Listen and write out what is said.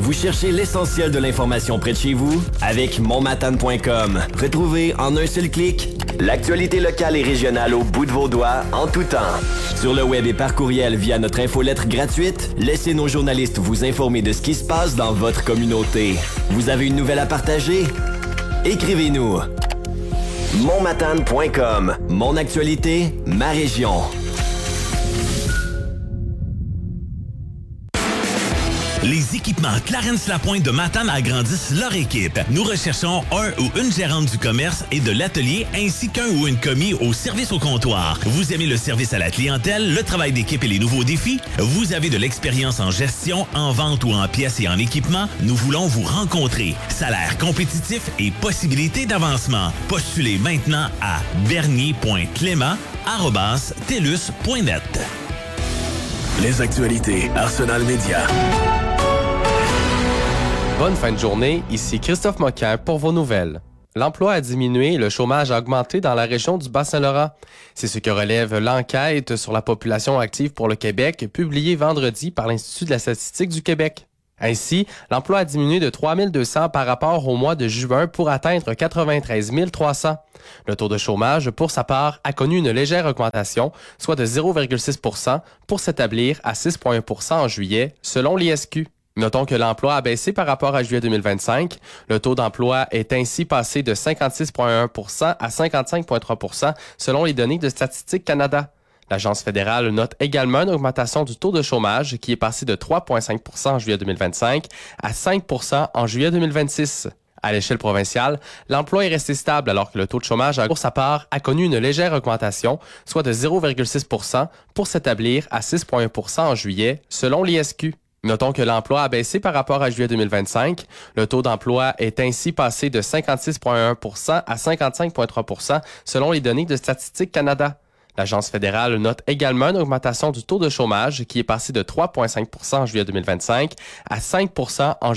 Vous cherchez l'essentiel de l'information près de chez vous? Avec monmatane.com. Retrouvez en un seul clic l'actualité locale et régionale au bout de vos doigts en tout temps. Sur le web et par courriel via notre infolettre gratuite, laissez nos journalistes vous informer de ce qui se passe dans votre communauté. Vous avez une nouvelle à partager? Écrivez-nous. monmatane.com. Mon actualité, ma région. Les équipements Clarence Lapointe de Matane agrandissent leur équipe. Nous recherchons un ou une gérante du commerce et de l'atelier ainsi qu'un ou une commis au service au comptoir. Vous aimez le service à la clientèle, le travail d'équipe et les nouveaux défis? Vous avez de l'expérience en gestion, en vente ou en pièces et en équipement? Nous voulons vous rencontrer. Salaire compétitif et possibilités d'avancement. Postulez maintenant à bernier.clément@telus.net. Les actualités Arsenal Média. Bonne fin de journée, ici Christophe Moquin pour vos nouvelles. L'emploi a diminué et le chômage a augmenté dans la région du Bas-Saint-Laurent. C'est ce que relève l'enquête sur la population active pour le Québec, publiée vendredi par l'Institut de la statistique du Québec. Ainsi, l'emploi a diminué de 3 200 par rapport au mois de juin pour atteindre 93 300. Le taux de chômage, pour sa part, a connu une légère augmentation, soit de 0,6 % pour s'établir à 6,1 % en juillet, selon l'ISQ. Notons que l'emploi a baissé par rapport à juillet 2025. Le taux d'emploi est ainsi passé de 56,1 % à 55,3 % selon les données de Statistique Canada. L'Agence fédérale note également une augmentation du taux de chômage qui est passé de 3,5 % en juillet 2025 à 5 % en juillet 2026. À l'échelle provinciale, l'emploi est resté stable alors que le taux de chômage, pour sa part, a connu une légère augmentation, soit de 0,6 % pour s'établir à 6,1 % en juillet, selon l'ISQ. Notons que l'emploi a baissé par rapport à juillet 2025. Le taux d'emploi est ainsi passé de 56,1 % à 55,3 % selon les données de Statistique Canada. L'Agence fédérale note également une augmentation du taux de chômage qui est passé de 3,5 % en juillet 2025 à 5 % en juillet